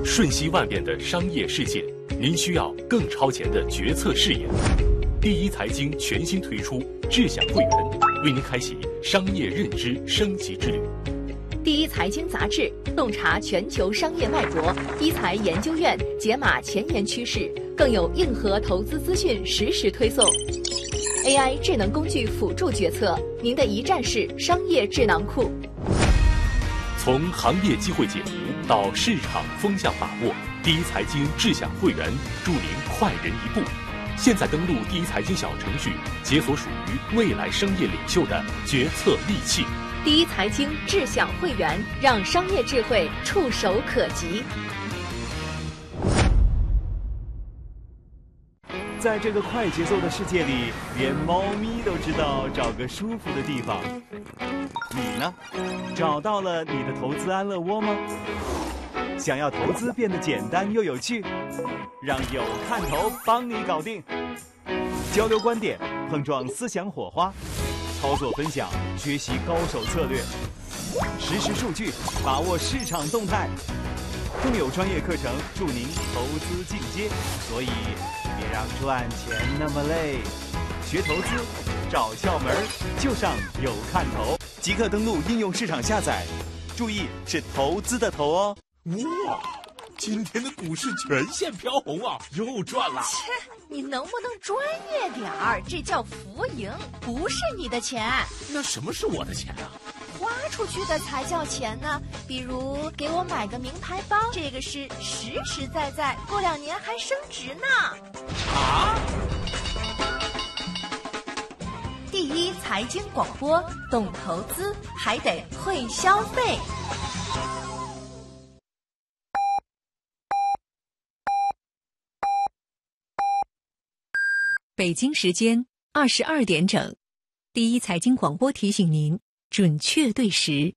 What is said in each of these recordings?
瞬息万变的商业世界，您需要更超前的决策视野。第一财经全新推出智享会员，为您开启商业认知升级之旅。 第一财经杂志洞察全球商业脉搏，一财研究院解码前沿趋势，更有硬核投资资讯实时推送。AI 智能工具辅助决策，您的一站式商业智囊库。 从行业机会解读到市场风向把握，第一财经智享会员助您快人一步。现在登录第一财经小程序，解锁属于未来商业领袖的决策利器。 第一财经智享会员，让商业智慧触手可及。 在这个快节奏的世界里，连猫咪都知道找个舒服的地方。你呢？找到了你的投资安乐窝吗？想要投资变得简单又有趣，让有看头帮你搞定。交流观点，碰撞思想火花，操作分享，学习高手策略，实时数据，把握市场动态，更有专业课程助您投资进阶。所以别让赚钱那么累，学投资找窍门就上有看头，即刻登录应用市场下载，注意是投资的投哦。 哇，今天的股市全线飘红啊，又赚了。 切，你能不能专业点儿？这叫浮盈，不是你的钱。 那什么是我的钱啊？ 花出去的才叫钱呢。比如给我买个名牌包，这个是实实在在，过2年还升值呢。 啊！ 第一财经广播，懂投资还得会消费。 北京时间22点整，第一财经广播提醒您准确对时。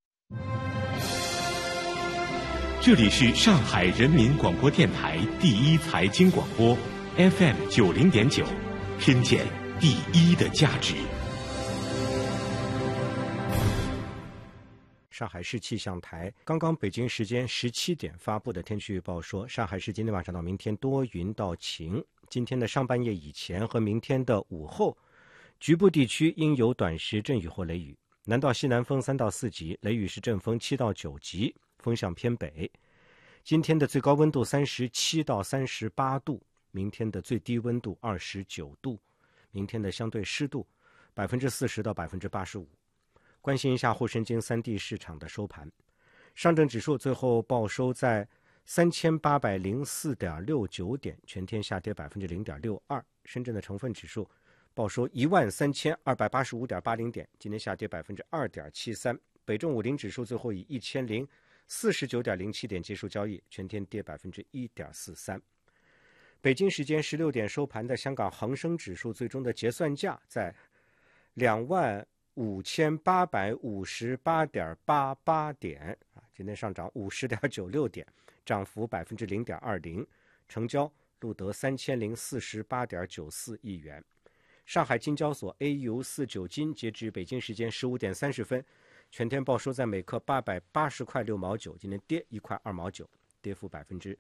这里是上海人民广播电台第一财经广播 FM90.9，听见第一的价值。 上海市气象台刚刚北京时间17点发布的天气预报说，上海市今天晚上到明天多云到晴，今天的上半夜以前和明天的午后，局部地区应有短时阵雨或雷雨，南到西南风3到4级，雷雨是阵风7到9级，风向偏北。今天的最高温度37到38度，明天的最低温度29度，明天的相对湿度40%到85%。关心一下沪深京3地市场的收盘，上证指数最后报收在3804.69点，全天下跌0.62%。深圳的成分指数报收13285.80点，今天下跌2.73%。北证50指数最后以1049.07点结束交易，全天跌1.43%。北京时间16点收盘的香港恒生指数最终的结算价在25858.88点，今天上涨50.96点，涨幅0.20%，成交录得3048.94亿元。上海金交所 AU49 金截至北京时间15点30分，全天报收在每克880块6毛9，今天跌1块2毛9，跌幅0.15%。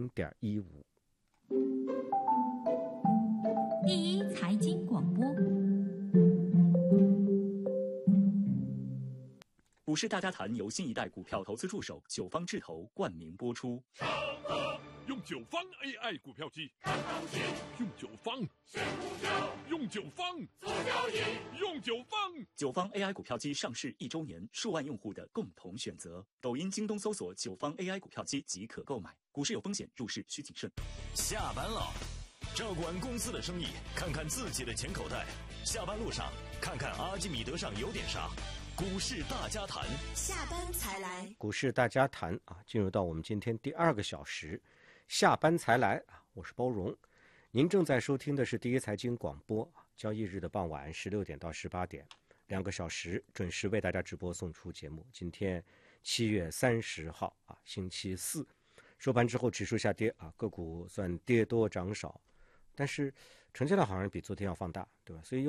第一财经广播。 股市大家谈由新一代股票投资助手九方智投冠名播出。 用九方 AI 股票机，用九方，用九方，用九方。 九方 AI 股票机上市1周年，数万用户的共同选择。抖音、京东搜索九方 AI 股票机即可购买。股市有风险，入市需谨慎。 下班了，照管公司的生意，看看自己的钱口袋。下班路上，看看阿基米德上有点啥。股市大家谈， 下班才来。 股市大家谈进入到我们今天第2个小时，下班才来我是包荣。您正在收听的是第一财经广播，交易日的傍晚16点到18点，2个小时准时为大家直播送出节目。今天7月30号星期四，收盘之后指数下跌个股算跌多涨少，但是成交量好像比昨天要放大，对吧？所以